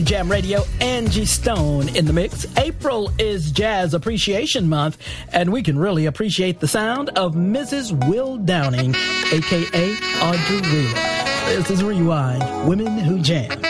Jam Radio, Angie Stone in the mix. April is Jazz Appreciation Month, and we can really appreciate the sound of Mrs. Will Downing, a.k.a. Audrey Wheeler. This is Rewind, Women Who Jam.